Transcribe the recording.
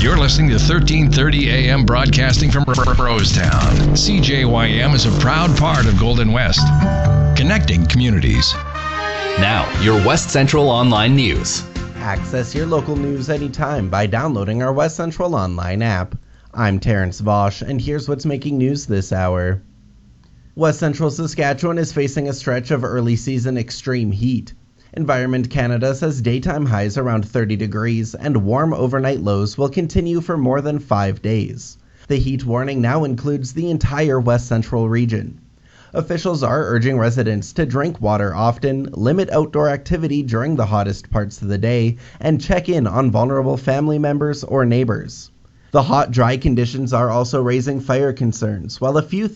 You're listening to 1330 AM broadcasting from Rosetown. CJYM is a proud part of Golden West, connecting communities. Now, your West Central Online News. Access your local news anytime by downloading our West Central Online app. I'm Terrence Vosch, and here's what's making news this hour. West Central Saskatchewan is facing a stretch of early season extreme heat. Environment Canada says daytime highs around 30 degrees and warm overnight lows will continue for more than 5 days. The heat warning now includes the entire West Central region. Officials are urging residents to drink water often, limit outdoor activity during the hottest parts of the day, and check in on vulnerable family members or neighbors. The hot, dry conditions are also raising fire concerns, while a few